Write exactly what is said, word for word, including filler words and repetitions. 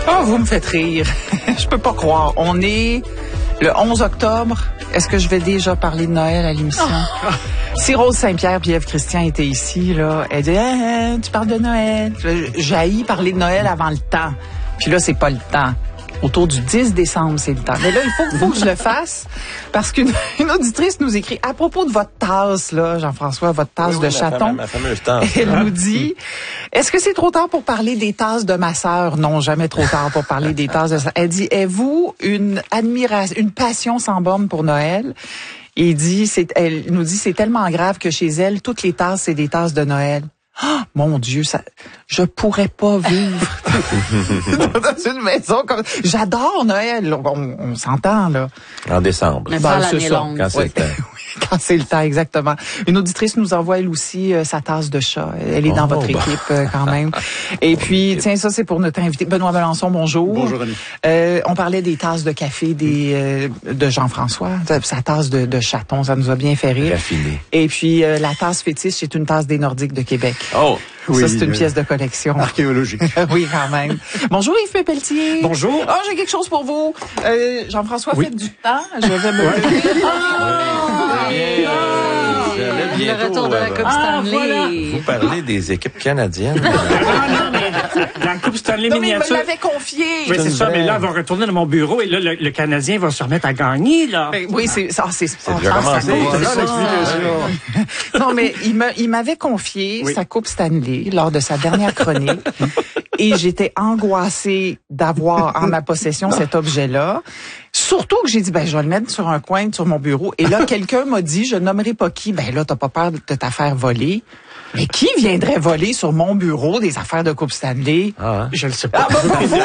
Oh, vous me faites rire. Je peux pas croire. On est le onze octobre. Est-ce que je vais déjà parler de Noël à l'émission? Oh. Si Rose Saint-Pierre et Ève Christian étaient ici, là, elle dit ah, tu parles de Noël. J'haïs parler de Noël avant le temps. Puis là, c'est pas le temps. Autour du dix décembre, c'est le temps. Mais là, il faut, faut que je le fasse parce qu'une une auditrice nous écrit à propos de votre tasse, là, Jean-François, votre tasse oui, de oui, chaton. Ma, fame, ma fameuse tasse. Elle nous dit, est-ce que c'est trop tard pour parler des tasses de ma sœur? Non, jamais trop tard pour parler des tasses de sa. Elle dit, avez-vous une admiration, une passion sans borne pour Noël? Et il dit, c'est, elle nous dit, c'est tellement grave que chez elle, toutes les tasses, c'est des tasses de Noël. Oh, mon Dieu, ça, je pourrais pas vivre dans une maison comme. J'adore Noël, on, on s'entend là. En décembre. Mais ben, pas l'année ça. longue. Quand c'est Oui. le temps. Quand c'est le temps, exactement. Une auditrice nous envoie elle aussi euh, sa tasse de chat. Elle est Oh, dans votre bah. équipe euh, quand même. Et puis, tiens, ça c'est pour notre invité Benoît Melançon. Bonjour. Bonjour Annie. Euh, on parlait des tasses de café des euh, de Jean-François. Sa tasse de, de chaton, ça nous a bien fait rire. Raffiné. Et puis euh, la tasse fétiche, c'est une tasse des Nordiques de Québec. Oh! Ça, Oui, c'est une euh, pièce de collection. Archéologique. Oui, quand même. Bonjour Yves Pelletier. Bonjour. Oh, j'ai quelque chose pour vous. Euh, Jean-François, Oui. faites du temps. Je vais me Ouais. lever. J'allais Le bientôt, retour de la euh, Coupe Ah, Stanley. voilà. Vous parlez des équipes canadiennes. Ah non, mais la Coupe Stanley Non, mais il me miniature. l'avait confié. Oui, c'est une ça, vraie- mais là, elle va retourner dans mon bureau et là, le, le Canadien va se remettre à gagner, là. Ben, oui, c'est ça. C'est C'est déjà commencé. Non, mais il me, il m'avait confié Oui. sa Coupe Stanley lors de sa dernière chronique. Et j'étais angoissée d'avoir en ma possession cet objet-là. Surtout que j'ai dit, ben, je vais le mettre sur un coin sur mon bureau. Et là, quelqu'un m'a dit, je nommerai pas qui, ben là, t'as pas peur de te faire voler. Mais qui viendrait voler sur mon bureau des affaires de Coupe Stanley? Ah, hein? Je le sais pas. Ah, bah, bah,